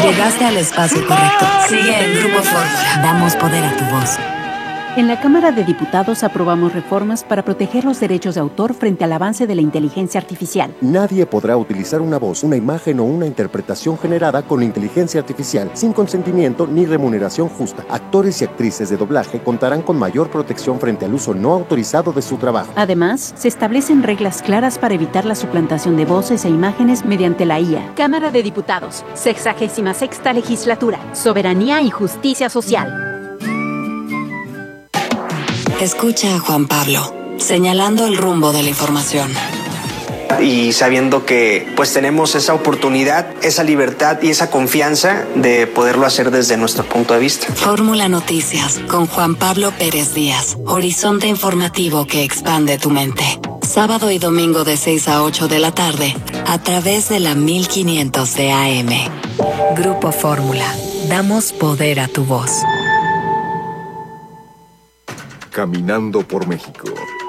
Llegaste al espacio correcto. Sigue en Grupo Fórmula. Damos poder a tu voz. En la Cámara de Diputados aprobamos reformas para proteger los derechos de autor frente al avance de la inteligencia artificial. Nadie podrá utilizar una voz, una imagen o una interpretación generada con inteligencia artificial sin consentimiento ni remuneración justa. Actores y actrices de doblaje contarán con mayor protección frente al uso no autorizado de su trabajo. Además, se establecen reglas claras para evitar la suplantación de voces e imágenes mediante la IA. Cámara de Diputados, 66ª Legislatura, Soberanía y Justicia Social. Escucha a Juan Pablo, señalando el rumbo de la información. Y sabiendo que pues tenemos esa oportunidad, esa libertad y esa confianza de poderlo hacer desde nuestro punto de vista. Fórmula Noticias con Juan Pablo Pérez Díaz. Horizonte informativo que expande tu mente. Sábado y domingo de 6 a 8 de la tarde a través de la 1500 de AM. Grupo Fórmula. Damos poder a tu voz. Caminando por México.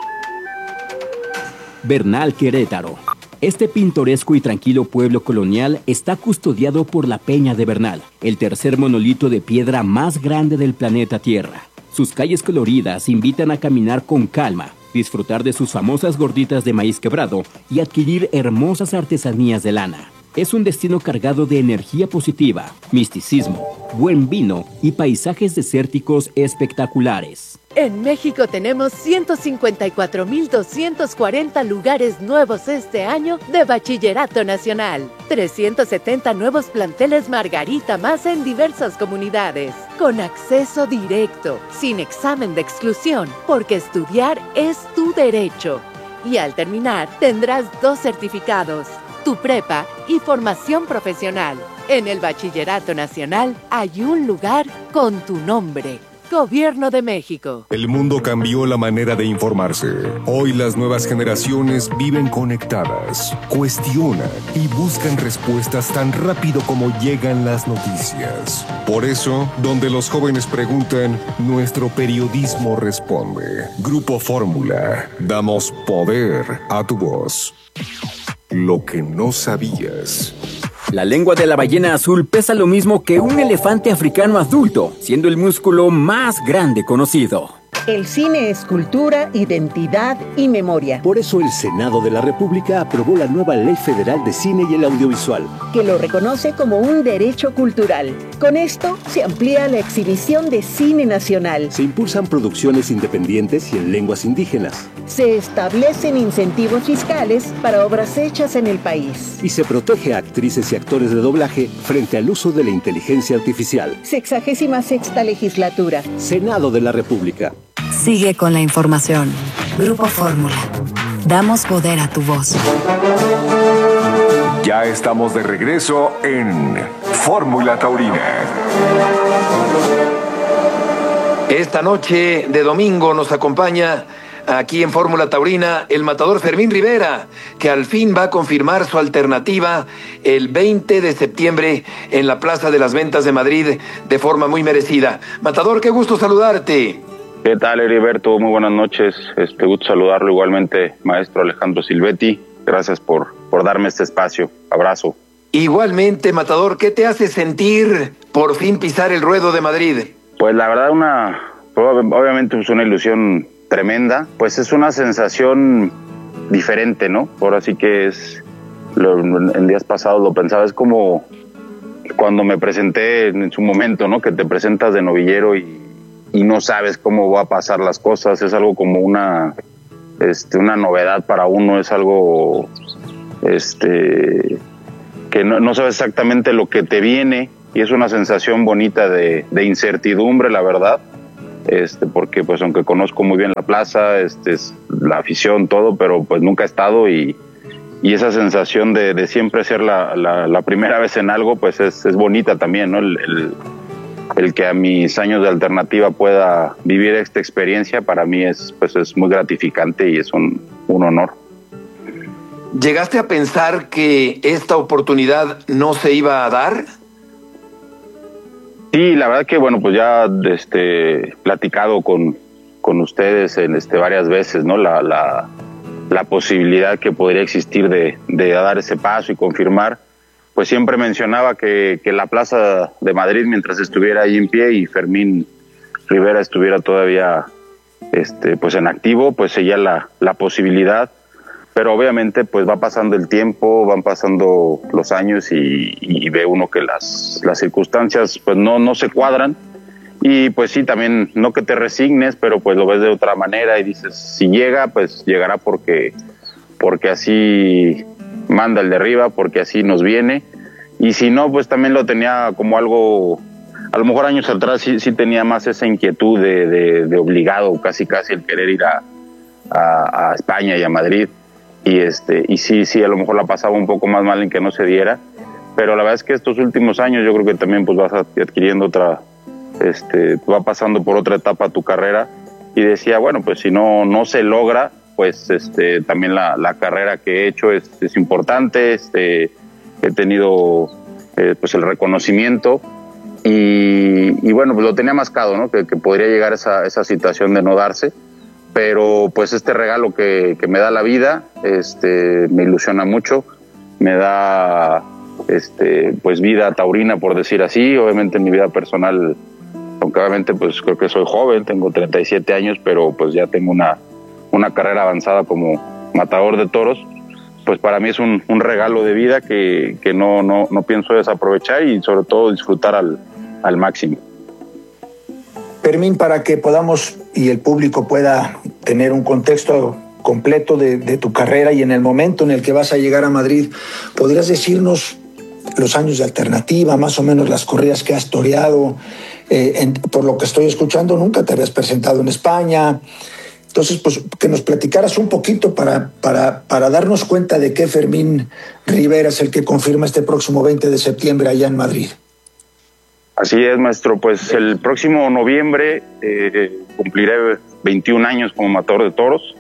Bernal, Querétaro. Este pintoresco y tranquilo pueblo colonial está custodiado por la Peña de Bernal, el tercer monolito de piedra más grande del planeta Tierra. Sus calles coloridas invitan a caminar con calma, disfrutar de sus famosas gorditas de maíz quebrado y adquirir hermosas artesanías de lana. Es un destino cargado de energía positiva, misticismo, buen vino y paisajes desérticos espectaculares. En México tenemos 154,240 lugares nuevos este año de Bachillerato Nacional. 370 nuevos planteles Margarita más en diversas comunidades. Con acceso directo, sin examen de exclusión, porque estudiar es tu derecho. Y al terminar, tendrás 2 certificados, tu prepa y formación profesional. En el Bachillerato Nacional hay un lugar con tu nombre. Gobierno de México. El mundo cambió la manera de informarse. Hoy las nuevas generaciones viven conectadas, cuestionan y buscan respuestas tan rápido como llegan las noticias. Por eso, donde los jóvenes preguntan, nuestro periodismo responde. Grupo Fórmula. Damos poder a tu voz. Lo que no sabías. La lengua de la ballena azul pesa lo mismo que un elefante africano adulto, siendo el músculo más grande conocido. El cine es cultura, identidad y memoria. Por eso el Senado de la República aprobó la nueva Ley Federal de Cine y el Audiovisual, que lo reconoce como un derecho cultural. Con esto se amplía la exhibición de cine nacional. Se impulsan producciones independientes y en lenguas indígenas. Se establecen incentivos fiscales para obras hechas en el país. Y se protege a actrices y actores de doblaje frente al uso de la inteligencia artificial. 66ª Legislatura. Senado de la República. Sigue con la información. Grupo Fórmula. Damos poder a tu voz. Ya estamos de regreso en Fórmula Taurina. Esta noche de domingo nos acompaña aquí en Fórmula Taurina el matador Fermín Rivera, que al fin va a confirmar su alternativa el 20 de septiembre en la Plaza de las Ventas de Madrid de forma muy merecida. Matador, qué gusto saludarte. ¿Qué tal, Heriberto? Muy buenas noches. Gusto saludarlo igualmente, maestro Alejandro Silvetti. Gracias por darme este espacio. Abrazo. Igualmente, matador, ¿qué te hace sentir por fin pisar el ruedo de Madrid? Pues la verdad, obviamente es una ilusión tremenda. Pues es una sensación diferente, ¿no? Ahora sí que en días pasados lo pensaba, es como cuando me presenté en su momento, ¿no? Que te presentas de novillero y no sabes cómo va a pasar las cosas. Es algo como una novedad para uno, es algo que no sabes exactamente lo que te viene, y es una sensación bonita de incertidumbre, la verdad, porque pues aunque conozco muy bien la plaza, la afición, todo, pero pues nunca he estado, y esa sensación de siempre ser la primera vez en algo, pues es bonita también, ¿no? El que a mis años de alternativa pueda vivir esta experiencia, para mí es muy gratificante y es un honor. ¿Llegaste a pensar que esta oportunidad no se iba a dar? Sí, la verdad que bueno, pues ya platicado con ustedes varias veces, ¿no? La posibilidad que podría existir de dar ese paso y confirmar. pues siempre mencionaba que la Plaza de Madrid, mientras estuviera ahí en pie y Fermín Rivera estuviera todavía pues en activo, pues seguía la posibilidad, pero obviamente pues va pasando el tiempo, van pasando los años y ve uno que las circunstancias pues no se cuadran, y pues sí, también no que te resignes, pero pues lo ves de otra manera y dices, si llega, pues llegará porque así manda el de arriba, porque así nos viene, y si no, pues también lo tenía como algo, a lo mejor años atrás sí tenía más esa inquietud de obligado, casi el querer ir a España y a Madrid, y sí, a lo mejor la pasaba un poco más mal en que no se diera, pero la verdad es que estos últimos años yo creo que también pues vas adquiriendo otra, va pasando por otra etapa tu carrera, y decía, bueno, pues si no se logra, pues también la carrera que he hecho es importante, he tenido pues el reconocimiento, y bueno, pues lo tenía mascado, ¿no? Que podría llegar esa situación de no darse, pero pues este regalo que me da la vida, me ilusiona mucho, me da pues vida taurina, por decir así. Obviamente en mi vida personal, aunque obviamente pues creo que soy joven, tengo 37 años, pero pues ya tengo una carrera avanzada como matador de toros, pues para mí es un regalo de vida que no pienso desaprovechar, y sobre todo disfrutar al máximo. Fermín, para que podamos y el público pueda tener un contexto completo de tu carrera y en el momento en el que vas a llegar a Madrid, ¿podrías decirnos los años de alternativa, más o menos las corridas que has toreado? Por lo que estoy escuchando, nunca te habías presentado en España. Entonces, pues que nos platicaras un poquito para darnos cuenta de qué Fermín Rivera es el que confirma este próximo 20 de septiembre allá en Madrid. Así es, maestro. Pues el próximo noviembre cumpliré 21 años como matador de toros,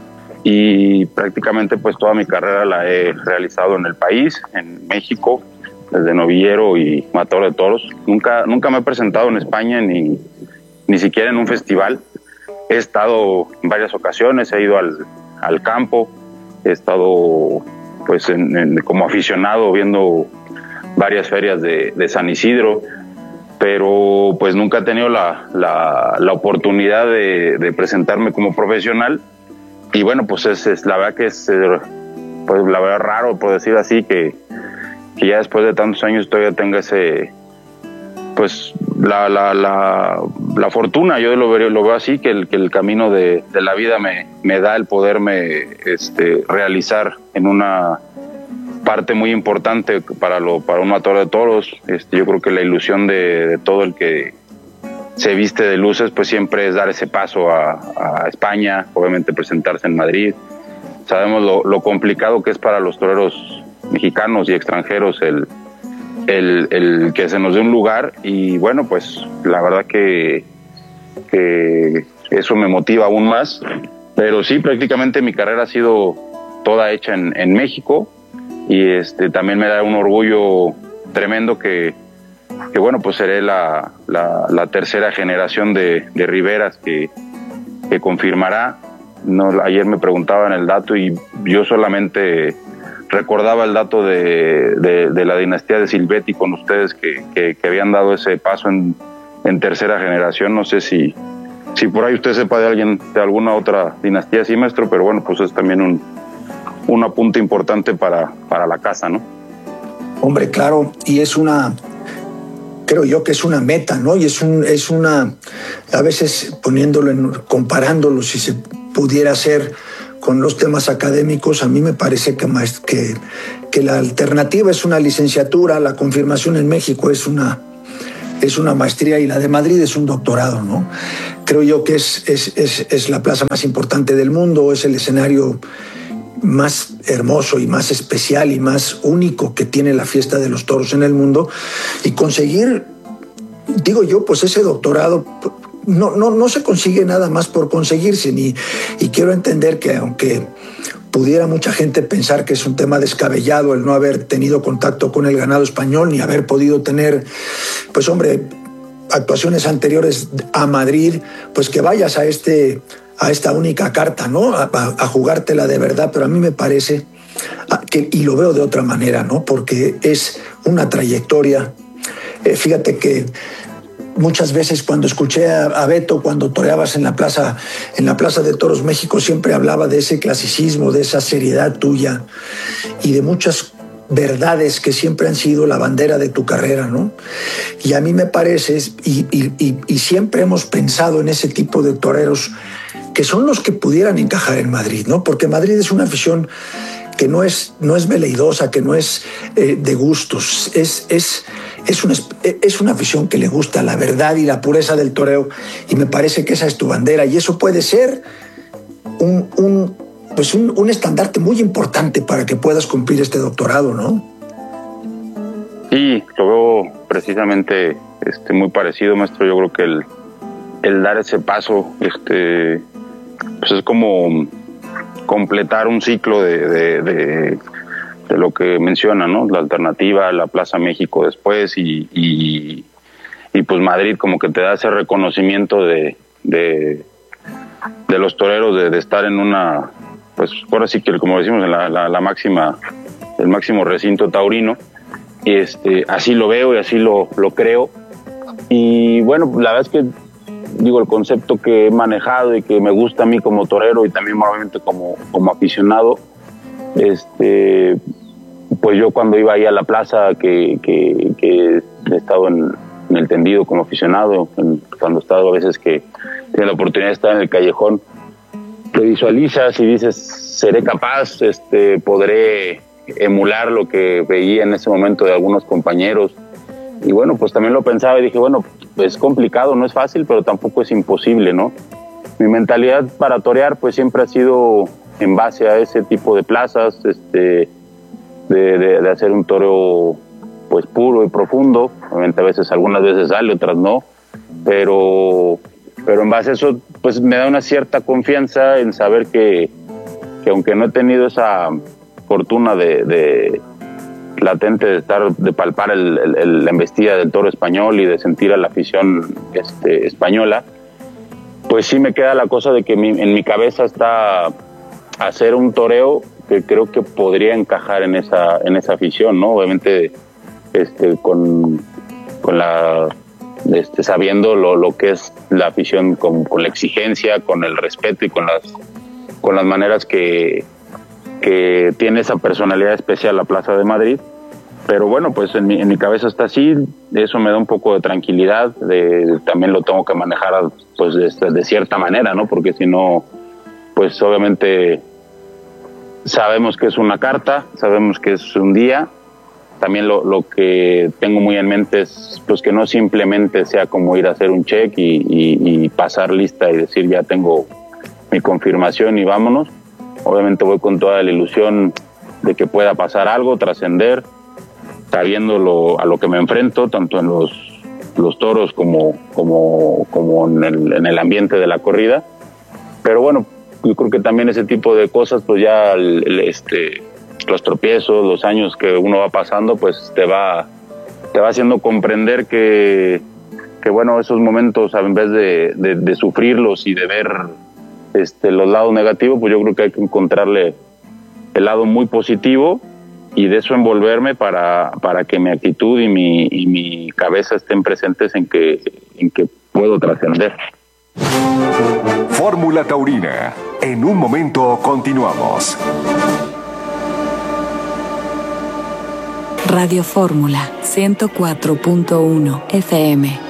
y prácticamente pues toda mi carrera la he realizado en el país, en México, desde novillero y matador de toros. Nunca me he presentado en España ni siquiera en un festival. He estado en varias ocasiones, he ido al campo, he estado pues como aficionado viendo varias ferias de San Isidro, pero pues nunca he tenido la oportunidad de presentarme como profesional. Y bueno, pues es la verdad que es pues la verdad raro, por decir así, que ya después de tantos años todavía tenga ese pues la fortuna, yo lo veo así, que el camino de la vida me da el poderme realizar en una parte muy importante para un matador de toros. Yo creo que la ilusión de todo el que se viste de luces pues siempre es dar ese paso a España, obviamente presentarse en Madrid. Sabemos lo complicado que es para los toreros mexicanos y extranjeros el que se nos dé un lugar, y bueno, pues la verdad que eso me motiva aún más. Pero sí, prácticamente mi carrera ha sido toda hecha en México, y también me da un orgullo tremendo que bueno, pues seré la tercera generación de Riveras que confirmará. Ayer me preguntaban el dato y yo solamente recordaba el dato de la dinastía de Silvetti con ustedes, que habían dado ese paso en tercera generación. No sé si por ahí usted sepa de alguna otra dinastía así, maestro, pero bueno, pues es también un apunte importante para la casa, ¿no? Hombre, claro, y creo yo que es una meta, ¿no? Y es una, a veces comparándolo, si se pudiera hacer con los temas académicos, a mí me parece que la alternativa es una licenciatura, la confirmación en México es una maestría, y la de Madrid es un doctorado, ¿no? Creo yo que es la plaza más importante del mundo, es el escenario más hermoso y más especial y más único que tiene la fiesta de los toros en el mundo, y conseguir, digo yo, pues ese doctorado no se consigue nada más por conseguirse, y quiero entender que aunque pudiera mucha gente pensar que es un tema descabellado el no haber tenido contacto con el ganado español, ni haber podido tener, pues hombre, actuaciones anteriores a Madrid, pues que vayas a esta única carta, ¿no? A jugártela de verdad. Pero a mí me parece y lo veo de otra manera, ¿no? Porque es una trayectoria. Fíjate que muchas veces cuando escuché a Beto, cuando toreabas en la Plaza de Toros México, siempre hablaba de ese clasicismo, de esa seriedad tuya y de muchas verdades que siempre han sido la bandera de tu carrera, ¿no? Y a mí me parece, y siempre hemos pensado en ese tipo de toreros que son los que pudieran encajar en Madrid, ¿no? Porque Madrid es una afición que no es veleidosa, que no es de gustos, es una afición que le gusta la verdad y la pureza del toreo, y me parece que esa es tu bandera, y eso puede ser un estandarte muy importante para que puedas cumplir este doctorado, ¿no? Sí, lo veo precisamente muy parecido, maestro. Yo creo que el dar ese paso pues es como completar un ciclo de lo que menciona, ¿no? La alternativa, la Plaza México después y pues Madrid como que te da ese reconocimiento de los toreros de estar en una, pues ahora sí que como decimos en la máxima, el máximo recinto taurino. Y así lo veo y así lo creo. Y bueno, la verdad es que digo, el concepto que he manejado y que me gusta a mí como torero y también obviamente como aficionado, pues yo cuando iba ahí a la plaza, que he estado en el tendido como aficionado, cuando he estado a veces que tiene la oportunidad de estar en el callejón, te visualizas y dices, seré capaz, podré emular lo que veía en ese momento de algunos compañeros. Y bueno, pues también lo pensaba y dije, bueno, es complicado, no es fácil, pero tampoco es imposible, ¿no? Mi mentalidad para torear pues siempre ha sido en base a ese tipo de plazas, de hacer un toreo pues puro y profundo. Obviamente a veces, algunas veces sale, otras no, pero en base a eso pues me da una cierta confianza en saber que aunque no he tenido esa fortuna de latente de palpar la embestida del toro español y de sentir a la afición española, pues sí me queda la cosa de que en mi cabeza está hacer un toreo que creo que podría encajar en esa afición, ¿no? Obviamente con la sabiendo lo que es la afición con la exigencia, con el respeto y con las maneras que tiene esa personalidad especial la Plaza de Madrid. Pero bueno, pues en mi cabeza está así, eso me da un poco de tranquilidad, también lo tengo que manejar pues de cierta manera, ¿no? Porque si no, pues obviamente sabemos que es una carta, sabemos que es un día. También lo que tengo muy en mente es pues que no simplemente sea como ir a hacer un check y pasar lista y decir ya tengo mi confirmación y vámonos. Obviamente voy con toda la ilusión de que pueda pasar algo, trascender, sabiendo a lo que me enfrento, tanto en los toros como en el ambiente de la corrida. Pero bueno, yo creo que también ese tipo de cosas, pues ya los tropiezos, los años que uno va pasando, pues te va haciendo comprender que bueno, esos momentos, en vez de sufrirlos y de ver los lados negativos, pues yo creo que hay que encontrarle el lado muy positivo y de eso envolverme para que mi actitud y mi cabeza estén presentes en que puedo trascender. Fórmula Taurina. En un momento continuamos. Radio Fórmula 104.1 FM.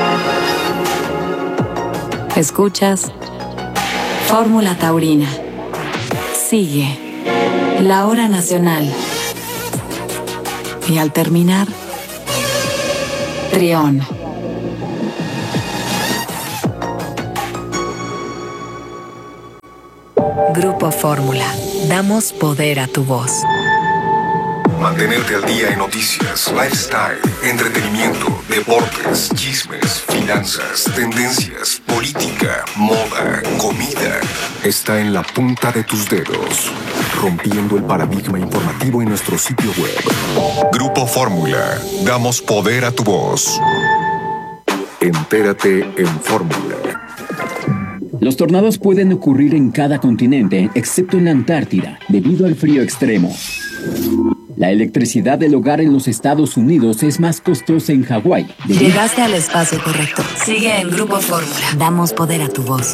Escuchas Fórmula Taurina. Sigue la hora nacional. Y al terminar, Trión. Grupo Fórmula. Damos poder a tu voz. Mantenerte al día en noticias, lifestyle, entretenimiento, deportes, chismes, finanzas, tendencias, política, moda, comida. Está en la punta de tus dedos, rompiendo el paradigma informativo en nuestro sitio web. Grupo Fórmula, damos poder a tu voz. Entérate en Fórmula. Los tornados pueden ocurrir en cada continente, excepto en la Antártida, debido al frío extremo. La electricidad del hogar en los Estados Unidos es más costosa en Hawái. Llegaste al espacio correcto. Sigue en Grupo Fórmula. Damos poder a tu voz.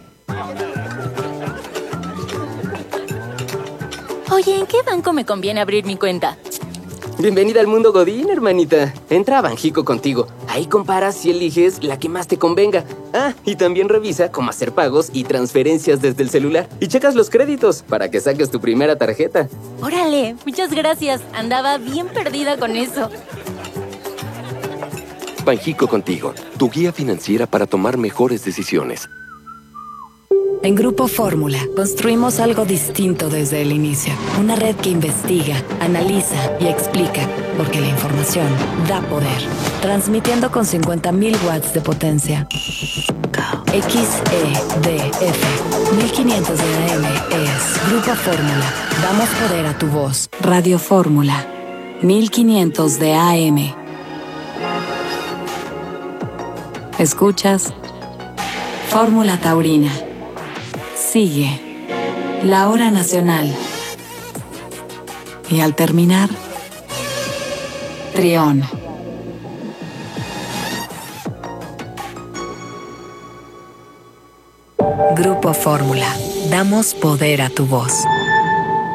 Oye, ¿en qué banco me conviene abrir mi cuenta? Bienvenida al mundo Godín, hermanita. Entra a Banjico contigo. Ahí comparas y eliges la que más te convenga. Ah, y también revisa cómo hacer pagos y transferencias desde el celular. Y checas los créditos para que saques tu primera tarjeta. Órale, muchas gracias. Andaba bien perdida con eso. Banjico contigo, tu guía financiera para tomar mejores decisiones. En Grupo Fórmula, construimos algo distinto desde el inicio. Una red que investiga, analiza y explica, porque la información da poder. Transmitiendo con 50.000 watts de potencia. XEDF 1500 de AM es Grupo Fórmula. Damos poder a tu voz. Radio Fórmula 1500 de AM. ¿Escuchas? Fórmula Taurina. Sigue la hora nacional. Y al terminar, Trión. Grupo Fórmula. Damos poder a tu voz.